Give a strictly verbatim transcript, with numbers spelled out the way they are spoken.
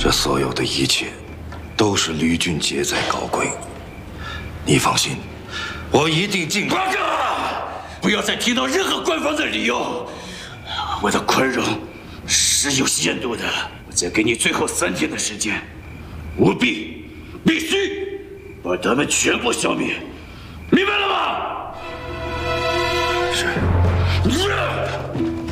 这所有的一切，都是吕俊杰在搞鬼。你放心，我一定尽快。 八哥，不要再提到任何官方的理由。我的宽容是有限度的，我再给你最后三天的时间，务必必须把他们全部消灭，明白了吗？ 是。